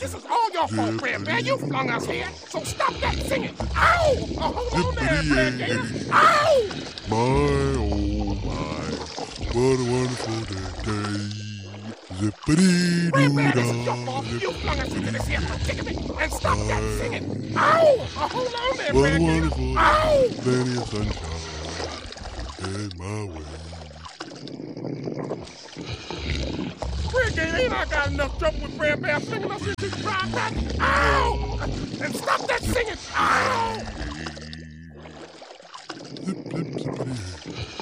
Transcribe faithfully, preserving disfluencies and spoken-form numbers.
This is all your fault, Fred Bear. You flung us here, so stop that singing. Ow! Oh, hold on there, Fred Gator. Ow! My, oh my, what a wonderful day. Zippity Fred Bear, doo this is your fault. You flung us into this here predicament, and stop that singing. Ow! Oh, hold on there, What a Fred Gator. wonderful Ow! day. Plenty of sunshine in my way. Fred Gator, ain't I got enough trouble with Fred Bear singing us into the prime time? Ow! And stop that singing. Ow! Zip, zip, zippity.